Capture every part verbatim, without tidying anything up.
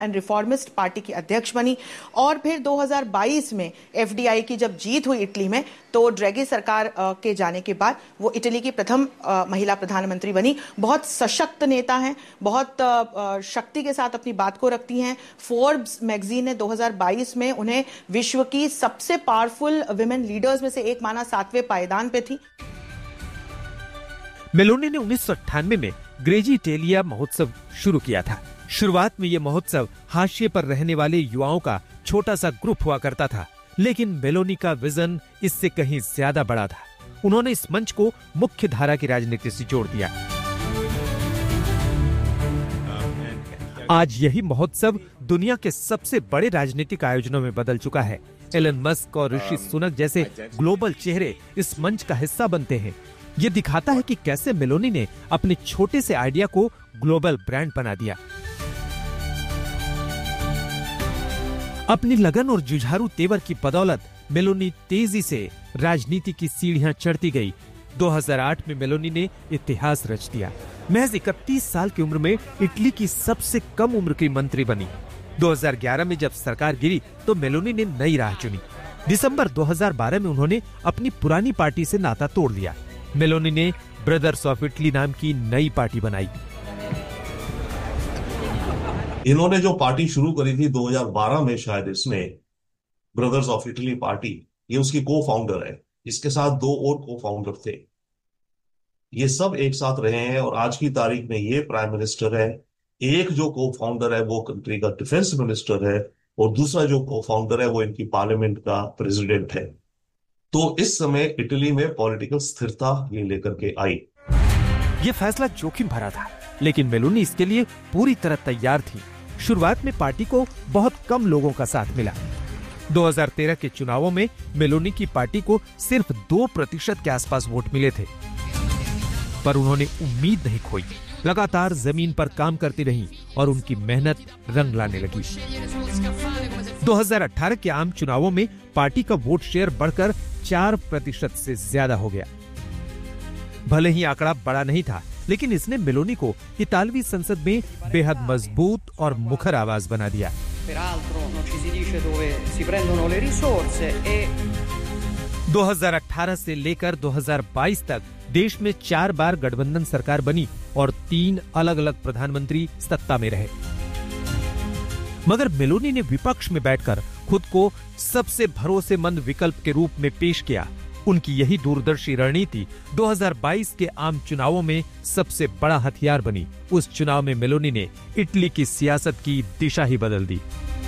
And reformist party की अध्यक्ष बनी और फिर दो हज़ार बाईस में एफडीआई की जब जीत हुई इटली में तो ड्रैगी सरकार के जाने के बाद वो इटली की प्रथम महिला प्रधानमंत्री बनी। बहुत सशक्त नेता हैं, बहुत शक्ति के साथ अपनी बात को रखती हैं। फोर्ब्स मैगजीन ने दो हज़ार बाईस में उन्हें विश्व की सबसे पावरफुल विमेन लीडर्स में से एक माना, सातवें पायदान पे थी। मेलोनी ने उन्नीस सौ अट्ठानवे में ग्रेजी इटालिया महोत्सव शुरू किया था। शुरुआत में यह महोत्सव हाशिए पर रहने वाले युवाओं का छोटा सा ग्रुप हुआ करता था, लेकिन मेलोनी का विजन इससे कहीं ज्यादा बड़ा था। उन्होंने इस मंच को मुख्य धारा की राजनीति से जोड़ दिया। आज यही महोत्सव दुनिया के सबसे बड़े राजनीतिक आयोजनों में बदल चुका है। एलन मस्क और ऋषि सुनक जैसे ग्लोबल चेहरे इस मंच का हिस्सा बनते हैं। ये दिखाता है कि कैसे मेलोनी ने अपने छोटे से आइडिया को ग्लोबल ब्रांड बना दिया। अपनी लगन और जुझारू तेवर की बदौलत मेलोनी तेजी से राजनीति की सीढ़ियां चढ़ती गई। दो हज़ार आठ में मेलोनी ने इतिहास रच दिया। महज इकतीस साल की उम्र में इटली की सबसे कम उम्र की मंत्री बनी। दो हज़ार ग्यारह में जब सरकार गिरी तो मेलोनी ने नई राह चुनी। दिसंबर दो हज़ार बारह में उन्होंने अपनी पुरानी पार्टी से नाता तोड़ लिया। मेलोनी ने ब्रदर्स ऑफ इटली नाम की नई पार्टी बनाई। इन्होंने जो पार्टी शुरू करी थी दो हज़ार बारह में, शायद इसमें ब्रदर्स ऑफ इटली पार्टी, ये उसकी को फाउंडर है। इसके साथ दो और को फाउंडर थे। ये सब एक साथ रहे हैं और आज की तारीख में ये प्राइम मिनिस्टर है। एक जो को फाउंडर है वो कंट्री का डिफेंस मिनिस्टर है और दूसरा जो को फाउंडर है वो इनकी पार्लियामेंट का प्रेसिडेंट है। तो इस समय इटली में पॉलिटिकल स्थिरता ये लेकर के आई। ये फैसला जोखिम भरा था, लेकिन मेलोनी इसके लिए पूरी तरह तैयार थी। शुरुआत में पार्टी को बहुत कम लोगों का साथ मिला। दो हज़ार तेरह के चुनावों में मेलोनी की पार्टी को सिर्फ दो प्रतिशत के आसपास वोट मिले थे, पर उन्होंने उम्मीद नहीं खोई। लगातार जमीन पर काम करती रही और उनकी मेहनत रंग लाने लगी। दो हज़ार अठारह के आम चुनावों में पार्टी का वोट शेयर बढ़कर चार प्रतिशत से ज्यादा हो गया। भले ही आंकड़ा बड़ा नहीं था, लेकिन इसने मेलोनी को इतालवी संसद में बेहद मजबूत और मुखर आवाज बना दिया। दो हज़ार अठारह से लेकर दो हज़ार बाईस तक देश में चार बार गठबंधन सरकार बनी और तीन अलग अलग प्रधानमंत्री सत्ता में रहे। मगर मेलोनी ने विपक्ष में बैठकर खुद को सबसे भरोसेमंद विकल्प के रूप में पेश किया। उनकी यही दूरदर्शी रणनीति दो हज़ार बाईस के आम चुनावों में सबसे बड़ा हथियार बनी। उस चुनाव में मेलोनी ने इटली की सियासत की दिशा ही बदल दी।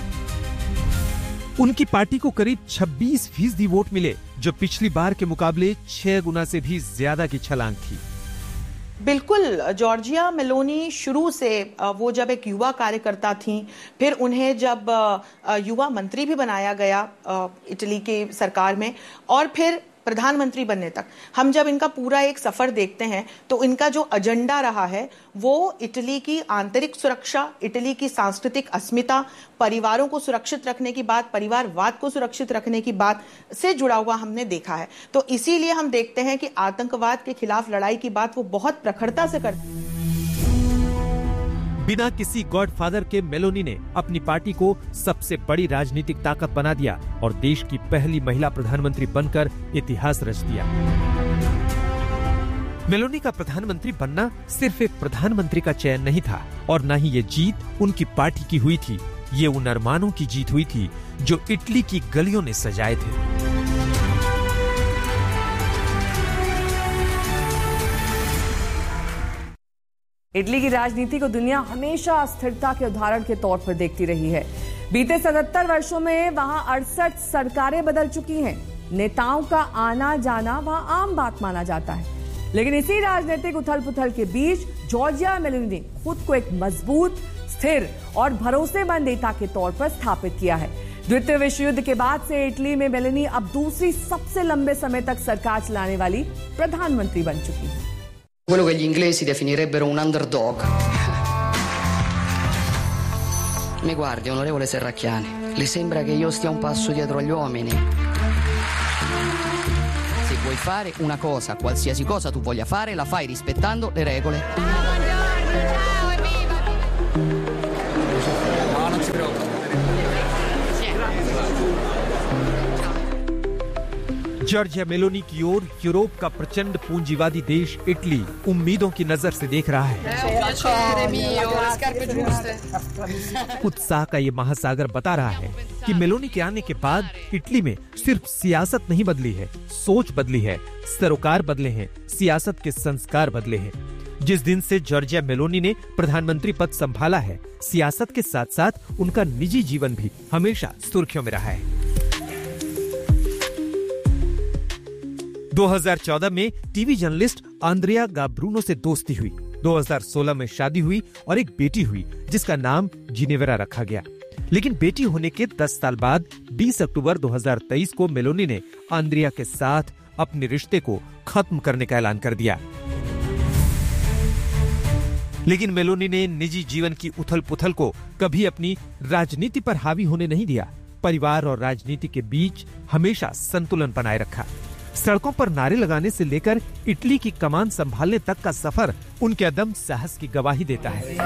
उनकी पार्टी को करीब छब्बीस फीसदी वोट मिले, जो पिछली बार के मुकाबले छह गुना से भी ज्यादा की छलांग थी। बिल्कुल, जॉर्जिया मेलोनी शुरू से वो जब एक युवा कार्यकर्ता थी, फिर उन्हें जब युवा मंत्री भी बनाया गया इटली की सरकार में और फिर प्रधानमंत्री बनने तक, हम जब इनका पूरा एक सफर देखते हैं तो इनका जो एजेंडा रहा है वो इटली की आंतरिक सुरक्षा, इटली की सांस्कृतिक अस्मिता, परिवारों को सुरक्षित रखने की बात, परिवारवाद को सुरक्षित रखने की बात से जुड़ा हुआ हमने देखा है। तो इसीलिए हम देखते हैं कि आतंकवाद के खिलाफ लड़ाई की बात वो बहुत प्रखरता से करते हैं। बिना किसी गॉडफादर के मेलोनी ने अपनी पार्टी को सबसे बड़ी राजनीतिक ताकत बना दिया और देश की पहली महिला प्रधानमंत्री बनकर इतिहास रच दिया। मेलोनी का प्रधानमंत्री बनना सिर्फ एक प्रधानमंत्री का चयन नहीं था और न ही ये जीत उनकी पार्टी की हुई थी। ये उन अरमानों की जीत हुई थी जो इटली की गलियों ने सजाए थे। इटली की राजनीति को दुनिया हमेशा स्थिरता के उदाहरण के तौर पर देखती रही है। बीते सतहत्तर वर्षों में वहां अड़सठ सरकारें बदल चुकी हैं। नेताओं का आना जाना वहां आम बात माना जाता है, लेकिन इसी राजनीतिक उथल पुथल के बीच जॉर्जिया मेलोनी ने खुद को एक मजबूत, स्थिर और भरोसेमंद नेता के तौर पर स्थापित किया है। द्वितीय विश्व युद्ध के बाद से इटली में मेलोनी अब दूसरी सबसे लंबे समय तक सरकार चलाने वाली प्रधानमंत्री बन चुकी है। Quello che gli inglesi definirebbero un underdog. Mi guardi, onorevole Serracchiani, le sembra che io stia un passo dietro agli uomini? Se vuoi fare una cosa, qualsiasi cosa tu voglia fare, la fai rispettando le regole. Ciao, buongiorno, ciao, evviva! No, non si Giorgia Meloni की ओर Europe का प्रचंड पूंजीवादी देश Italy उम्मीदों की नजर से देख रहा है। उत्साह का ये महासागर बता रहा है कि मेलोनी के आने के बाद इटली में सिर्फ सियासत नहीं बदली है, सोच बदली है, सरोकार बदले हैं, सियासत के संस्कार बदले हैं। जिस दिन से जॉर्जिया मेलोनी ने प्रधानमंत्री पद संभाला है, सियासत के साथ साथ उनका निजी जीवन भी हमेशा सुर्खियों में रहा है। दो हज़ार चौदह में टीवी जर्नलिस्ट आंद्रिया गाब्रूनो से दोस्ती हुई। दो हज़ार सोलह में शादी हुई और एक बेटी हुई जिसका नाम जिनेवेरा रखा गया। लेकिन बेटी होने के दस साल बाद बीस अक्टूबर दो हज़ार तेईस को मेलोनी ने आंद्रिया के साथ अपने रिश्ते को खत्म करने का ऐलान कर दिया। लेकिन मेलोनी ने निजी जीवन की उथल पुथल को कभी अपनी राजनीति पर हावी होने नहीं दिया। परिवार और राजनीति के बीच हमेशा संतुलन बनाए रखा। सड़कों पर नारे लगाने से लेकर इटली की कमान संभालने तक का सफर उनके अदम्य साहस की गवाही देता है।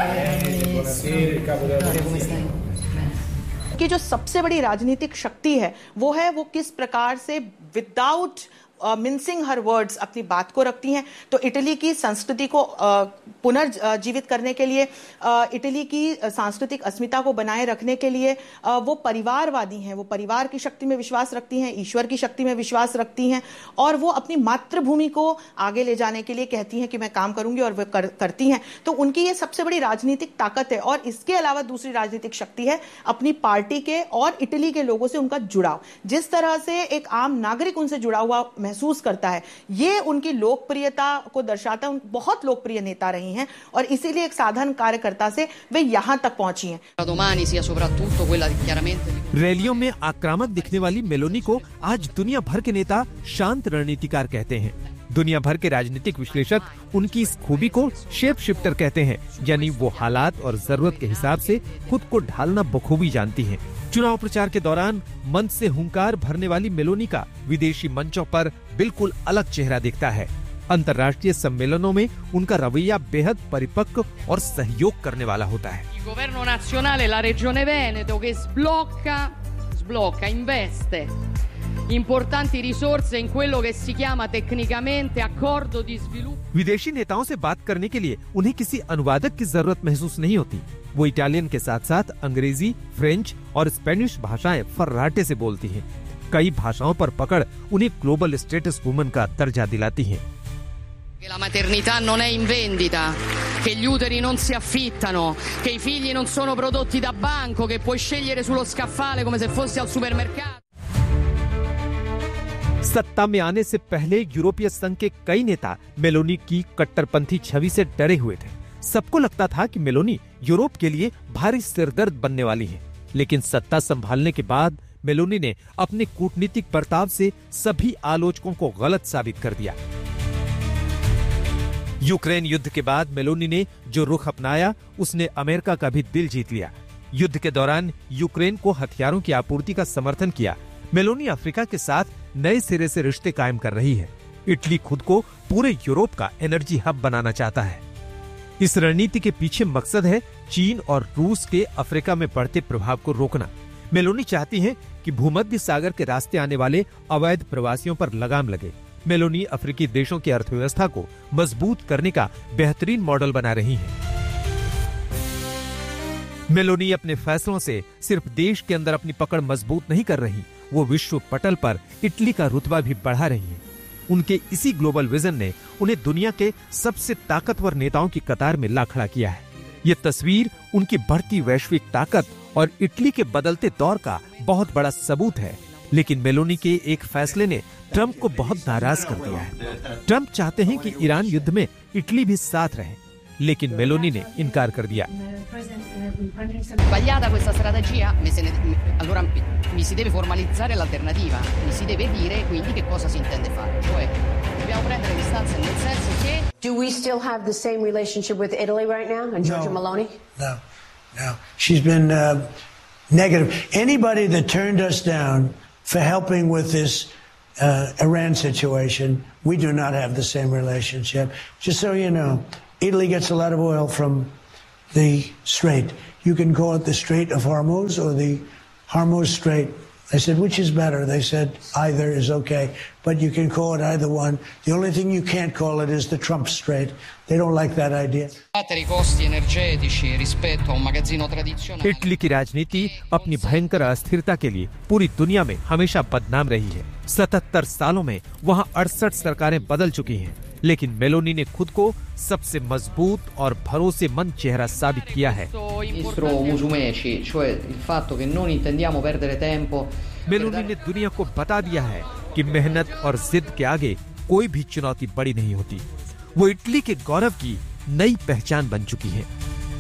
कि जो सबसे बड़ी राजनीतिक शक्ति है वो है वो किस प्रकार से विदाउट मिंसिंग हर वर्ड्स अपनी बात को रखती हैं। तो इटली की संस्कृति को पुनर्जीवित करने के लिए, इटली की सांस्कृतिक अस्मिता को बनाए रखने के लिए वो परिवारवादी हैं, वो परिवार की शक्ति में विश्वास रखती हैं, ईश्वर की शक्ति में विश्वास रखती हैं और वो अपनी मातृभूमि को आगे ले जाने के लिए कहती हैं कि मैं काम करूंगी और वो कर, करती हैं। तो उनकी ये सबसे बड़ी राजनीतिक ताकत है। और इसके अलावा दूसरी राजनीतिक शक्ति है अपनी पार्टी के और इटली के लोगों से उनका जुड़ाव। जिस तरह से एक आम नागरिक उनसे जुड़ा हुआ महसूस करता है, ये उनकी लोकप्रियता को दर्शाता है। बहुत लोकप्रिय नेता रही हैं और इसीलिए एक साधारण कार्यकर्ता से वे यहां तक पहुंची हैं। रैलियों में आक्रामक दिखने वाली मेलोनी को आज दुनिया भर के नेता शांत रणनीतिकार कहते हैं। दुनिया भर के राजनीतिक विश्लेषक उनकी इस खूबी को शेप शिफ्टर कहते हैं, यानी वो हालात और जरूरत के हिसाब से खुद को ढालना बखूबी जानती हैं। चुनाव प्रचार के दौरान मंच से हुंकार भरने वाली मेलोनी का विदेशी मंचों पर बिल्कुल अलग चेहरा दिखता है। अंतर्राष्ट्रीय सम्मेलनों में उनका रवैया बेहद परिपक्व और सहयोग करने वाला होता है। गोverno nazionale, la regione Veneto che sblocca, sblocca, investe importanti risorse in quello che si chiama tecnicamente accordo di sviluppo। विदेशी नेताओं से बात करने के लिए उन्हें किसी अनुवादक की जरूरत महसूस नहीं होती। वो इटालियन के साथ साथ अंग्रेजी, फ्रेंच और स्पेनिश भाषाएं फर्राटे से बोलती हैं। कई भाषाओं पर पकड़ उन्हें ग्लोबल स्टेटस वुमन का दर्जा दिलाती है। Che la maternità non è in vendita, che gli uteri non si affittano, che i figli non sono prodotti da banco, che puoi scegliere sullo scaffale come se fossi al supermercato। सत्ता में आने से पहले यूरोपीय संघ के कई नेता मेलोनी की कट्टरपंथी छवि से डरे हुए थे। सबको लगता था कि मेलोनी यूरोप के लिए भारी सिरदर्द बनने वाली है। लेकिन सत्ता संभालने के बाद मेलोनी ने अपने कूटनीतिक बर्ताव से सभी आलोचकों को गलत साबित कर दिया। यूक्रेन युद्ध के बाद मेलोनी ने जो रुख अपनाया, उसने अमेरिका का भी दिल जीत लिया। युद्ध के दौरान यूक्रेन को हथियारों की आपूर्ति का समर्थन किया। मेलोनी अफ्रीका के साथ नए सिरे से रिश्ते कायम कर रही है। इटली खुद को पूरे यूरोप का एनर्जी हब बनाना चाहता है। इस रणनीति के पीछे मकसद है चीन और रूस के अफ्रीका में बढ़ते प्रभाव को रोकना। मेलोनी चाहती हैं कि भूमध्य सागर के रास्ते आने वाले अवैध प्रवासियों पर लगाम लगे। मेलोनी अफ्रीकी देशों की अर्थव्यवस्था को मजबूत करने का बेहतरीन मॉडल बना रही हैं। मेलोनी अपने फैसलों से सिर्फ देश के अंदर अपनी पकड़ मजबूत नहीं कर रही, वो विश्व पटल पर इटली का रुतबा भी बढ़ा रही हैं। उनके इसी ग्लोबल विजन ने उन्हें दुनिया के सबसे ताकतवर नेताओं की कतार में ला खड़ा किया है। ये तस्वीर उनकी बढ़ती वैश्विक ताकत और इटली के बदलते दौर का बहुत बड़ा सबूत है। लेकिन मेलोनी के एक फैसले ने ट्रंप को बहुत नाराज कर दिया है। ट्रंप चाहते हैं कि ईरान युद्ध में इटली भी साथ रहे, लेकिन मेलोनी ने इनकार कर दिया। Sbagliata questa strategia, allora mi si deve formalizzare l'alternativa, mi si deve dire quindi che cosa si intende fare, cioè dobbiamo prendere distanze nel senso che Do we still have the same relationship with Italy right now and Giorgia no, Meloni? No, no. She's been uh, negative. Anybody that turned us down for helping with this uh, Iran situation, we do not have the same relationship. Just so you know, Italy gets a lot of oil from the Strait. You can call it the Strait of Hormuz or the Hormuz Strait. I said, which is better? They said, either is okay, but you can call it either one. The only thing you can't call it is the Trump Strait. They don't like that idea. I costi energetici rispetto a un magazzino tradizionale. Italy की राजनीति अपनी भयंकर अस्थिरता के लिए पूरी दुनिया में हमेशा बदनाम रही है। सतहत्तर सालों में वहां अड़सठ सरकारें बदल चुकी हैं, लेकिन मेलोनी ने खुद को सबसे मजबूत और भरोसेमंद चेहरा साबित किया है। Ministro Musumeci, cioè il fatto che non intendiamo perdere tempo. Meloni ने दुनिया को बता दिया है कि मेहनत और जिद के आगे कोई भी चुनौती बड़ी नहीं होती। वो इटली के गौरव की नई पहचान बन चुकी है।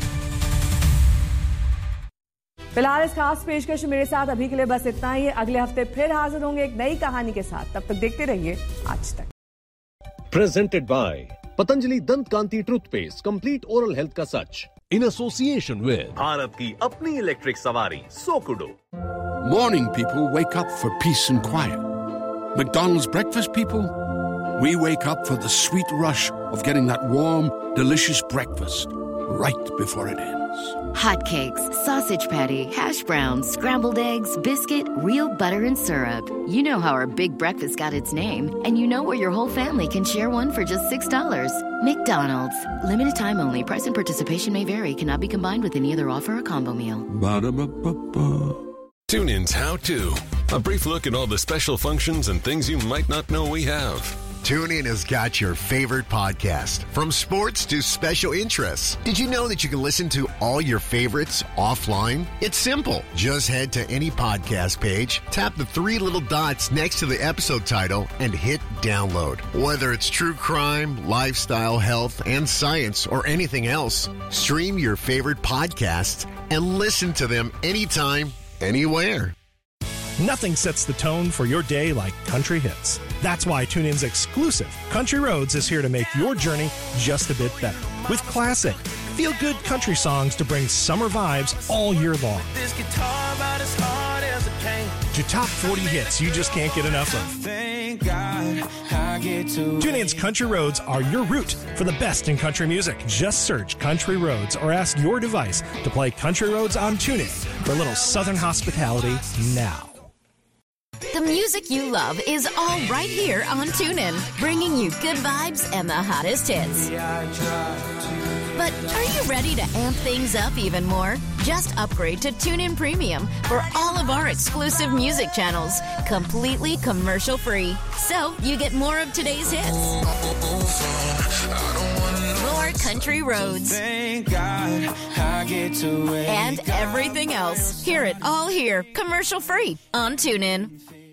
फिलहाल इस खास पेशकश मेरे साथ अभी के लिए बस इतना ही। अगले हफ्ते फिर हाजिर होंगे एक नई कहानी के साथ। तब तक देखते रहिए आज तक। Presented by Patanjali Dant Kanti Toothpaste, Complete Oral Health का सच, in association with भारत की अपनी इलेक्ट्रिक सवारी सोकुडो। Morning people wake up for peace and quiet. McDonald's breakfast people, we wake up for the sweet rush of getting that warm, delicious breakfast right before it ends. Hotcakes, sausage patty, hash browns, scrambled eggs, biscuit, real butter and syrup. You know how our big breakfast got its name, and you know where your whole family can share one for just six dollars. McDonald's. Limited time only. Price and participation may vary. Cannot be combined with any other offer or combo meal. Ba-da-ba-ba-ba. TuneIn's How To. A brief look at all the special functions and things you might not know we have. TuneIn has got your favorite podcast, from sports to special interests. Did you know that you can listen to all your favorites offline? It's simple. Just head to any podcast page, tap the three little dots next to the episode title, and hit download. Whether it's true crime, lifestyle, health, and science, or anything else, stream your favorite podcasts and listen to them anytime, anywhere. Nothing sets the tone for your day like country hits. That's why TuneIn's exclusive Country Roads is here to make your journey just a bit better. With classic, feel-good country songs to bring summer vibes all year long. This guitar about as hard as a pain. To top forty hits you just can't get enough of. Thank God I get to TuneIn's Country Roads are your route for the best in country music. Just search Country Roads or ask your device to play Country Roads on TuneIn for a little Southern hospitality now. The music you love is all right here on TuneIn, bringing you good vibes and the hottest hits. But are you ready to amp things up even more? Just upgrade to TuneIn Premium for all of our exclusive music channels, completely commercial-free. So you get more of today's hits. More country roads. Thank God I get to and everything else. Hear it all here, commercial-free on TuneIn.